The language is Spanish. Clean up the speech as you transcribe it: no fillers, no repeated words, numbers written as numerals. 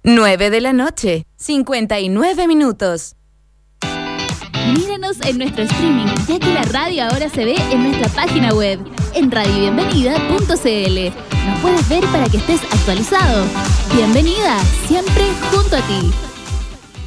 9 de la noche, 59 minutos. Míranos en nuestro streaming, ya que la radio ahora se ve en nuestra página web, en radiobienvenida.cl. Nos puedes ver para que estés actualizado. Bienvenida, siempre junto a ti.